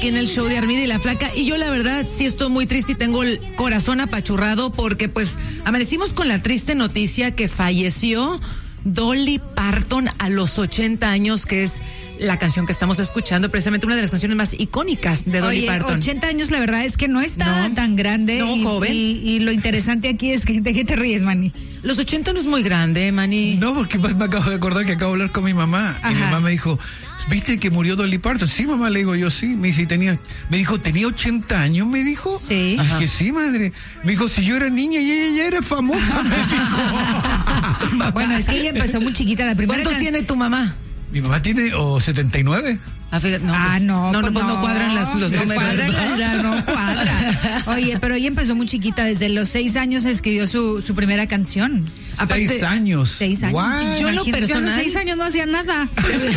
aquí en el show de Armida y la Flaca, y yo la verdad sí estoy muy triste y tengo el corazón apachurrado porque pues amanecimos con la triste noticia que falleció Dolly Parton a los 80 años, que es la canción que estamos escuchando, precisamente una de las canciones más icónicas de Dolly Parton. 80 años la verdad es que no está tan grande. No, joven. Y lo interesante aquí es que, ¿de qué te ríes, Manny? Los 80 no es muy grande, Manny. No, porque me acabo de acordar que acabo de hablar con mi mamá. Ajá. Y mi mamá me dijo, ¿viste que murió Dolly Parton? Sí, mamá, le digo yo, sí. Me dice, me dijo, ¿tenía 80 años? Me dijo. Sí. Dije, sí, madre. Me dijo, si yo era niña y ella ya era famosa, me dijo. Bueno, es que ella empezó muy chiquita. La primera ¿Cuántos tiene tu mamá? Mi mamá tiene 79. No cuadran los números. No cuadra. Oye, pero ella empezó muy chiquita. Desde los 6 años escribió su primera canción. 6 años. 6 años. Wow. Yo en lo personal, yo a los 6 años no hacía nada.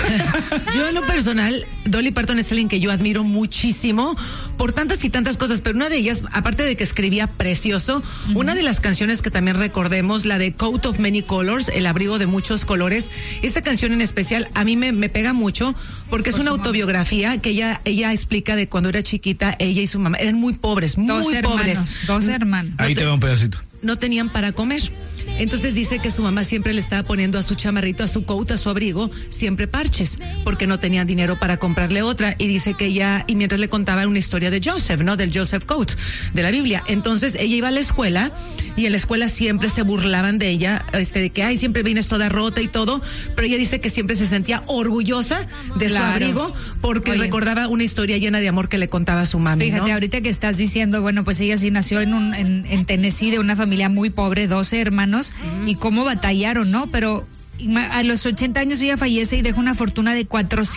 Yo en lo personal, Dolly Parton es alguien que yo admiro muchísimo por tantas y tantas cosas, pero una de ellas, aparte de que escribía precioso, una de las canciones que también recordemos, la de Coat of Many Colors, el abrigo de muchos colores, esa canción en especial a mí me pega mucho porque es una autobiografía que ella explica de cuando era chiquita, ella y su mamá eran muy pobres, muy pobres. Dos hermanos. Ahí te va un pedacito. No tenían para comer. Entonces dice que su mamá siempre le estaba poniendo a su chamarrito, a su coat, a su abrigo, siempre parches, porque no tenían dinero para comprarle otra. Y dice que ella, y mientras le contaba una historia de Joseph, ¿no? Del Joseph Coat, de la Biblia. Entonces ella iba a la escuela, y en la escuela siempre se burlaban de ella, de que, ay, siempre vienes toda rota y todo, pero ella dice que siempre se sentía orgullosa de su abrigo, porque recordaba una historia llena de amor que le contaba a su mami. Fíjate, ¿no? ahorita que estás diciendo, bueno, pues ella sí nació en Tennessee, de una familia muy pobre, 12 hermanos, y cómo batallaron, ¿no? Pero a los 80 años ella fallece y deja una fortuna de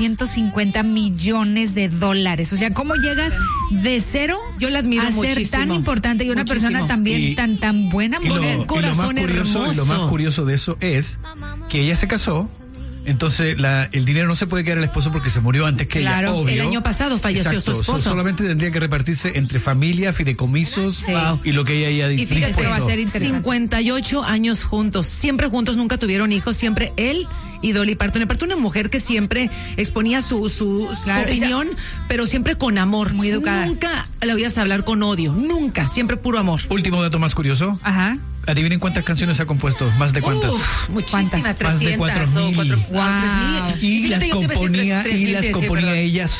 $450 millones. O sea, ¿cómo llegas de cero Yo la admiro a ser muchísimo, tan importante y una persona también tan buena? Corazón hermoso. Y lo más curioso de eso es que ella se casó. Entonces el dinero no se puede quedar al esposo porque se murió antes que ella, obvio. El año pasado falleció su esposo. Solamente tendría que repartirse entre familia, fideicomisos y lo que ella haya Y fíjate, dispuesto. va a ser interesante. 58 años juntos, siempre juntos, nunca tuvieron hijos, siempre él y Dolly Parton. Aparte, una mujer que siempre exponía su opinión, pero siempre con amor. Muy educada. Nunca la oías hablar con odio, nunca, siempre puro amor. Último dato más curioso. Ajá. Adivinen cuántas canciones ha compuesto. ¿Más de cuántas? Muchísimas, 300 Más de 4,000. o 3,000. Y las Fíjate, yo te iba a decir componía 3,000, componía perdón. ella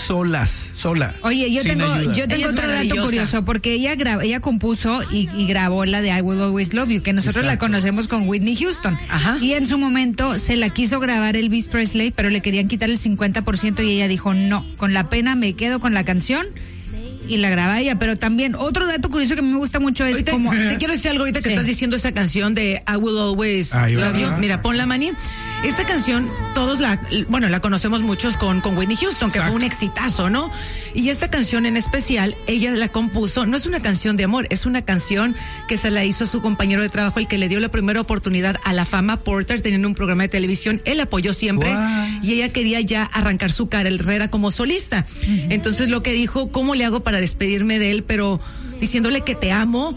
sola. Oye, yo sin tengo ayuda. Ella es otro dato maravillosa. curioso, porque ella compuso y grabó la de I Will Always Love You, que nosotros la conocemos con Whitney Houston. Ajá. Y en su momento se la quiso grabar Elvis Presley, pero le querían quitar el 50% y ella dijo, no, con la pena me quedo con la canción. Y la graba ella, pero también otro dato curioso que a mí me gusta mucho es Ahorita, como... te quiero decir algo ahorita que estás diciendo esa canción de I Will Always Love You. Mira, ponla, Manny. Esta canción todos la conocemos muchos con Whitney Houston, que fue un exitazo, ¿no? Y esta canción en especial, ella la compuso, no es una canción de amor, es una canción que se la hizo a su compañero de trabajo, el que le dio la primera oportunidad a la fama, Porter, teniendo un programa de televisión. Él apoyó siempre y ella quería ya arrancar su carrera como solista. Entonces lo que dijo, ¿cómo le hago para despedirme de él? Pero diciéndole que te amo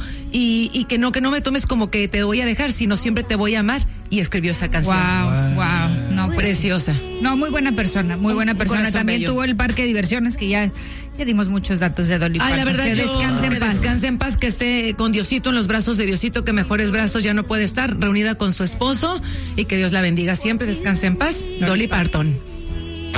y que no me tomes como que te voy a dejar, sino siempre te voy a amar. Y escribió esa canción. Wow. No, pues, preciosa. No, muy buena persona, muy buena persona. También bello. tuvo el parque de diversiones, que ya dimos muchos datos de Dolly Parton. Ay, la verdad, que descanse en paz, que esté con Diosito, en los brazos de Diosito, que mejores brazos ya no puede estar, reunida con su esposo, y que Dios la bendiga siempre. Descanse en paz, Dolly Parton.